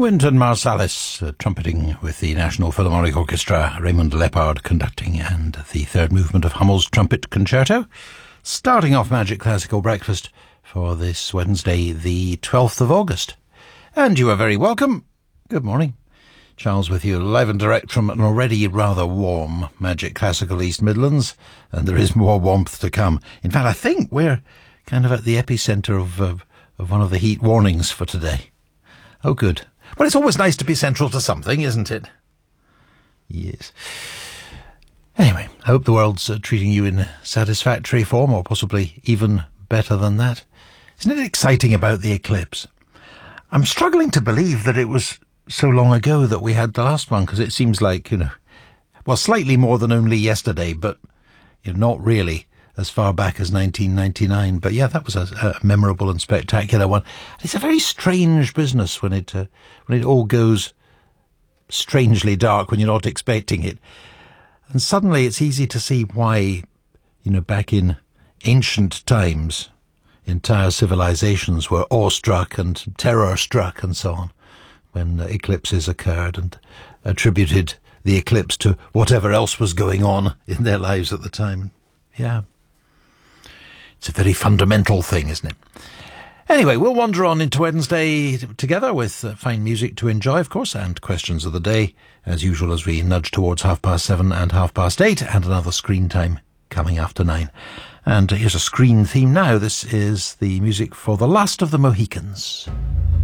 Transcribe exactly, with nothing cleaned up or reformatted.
Wynton Marsalis uh, trumpeting with the National Philharmonic Orchestra, Raymond Lepard conducting, and the third movement of Hummel's Trumpet Concerto. Starting off Magic Classical Breakfast for this Wednesday, the twelfth of August. And you are very welcome. Good morning. Charles with you, live and direct from an already rather warm Magic Classical East Midlands, and there is more warmth to come. In fact, I think we're kind of at the epicentre of, uh, of one of the heat warnings for today. Oh, good. Well, it's always nice to be central to something, isn't it? Yes. Anyway, I hope the world's uh, treating you in satisfactory form, or possibly even better than that. Isn't it exciting about the eclipse? I'm struggling to believe that it was so long ago that we had the last one, because it seems like, you know, well, slightly more than only yesterday, but you know, not really as far back as nineteen ninety-nine. But yeah, that was a, a memorable and spectacular one. It's a very strange business when it uh, when it all goes strangely dark when you're not expecting it. And suddenly it's easy to see why, you know, back in ancient times, entire civilizations were awestruck and terror-struck and so on when uh, eclipses occurred, and attributed the eclipse to whatever else was going on in their lives at the time. Yeah. It's a very fundamental thing, isn't it? Anyway, we'll wander on into Wednesday together with uh, fine music to enjoy, of course, and questions of the day, as usual, as we nudge towards half past seven and half past eight, and another screen time coming after nine. And here's a screen theme now. This is the music for The Last of the Mohicans.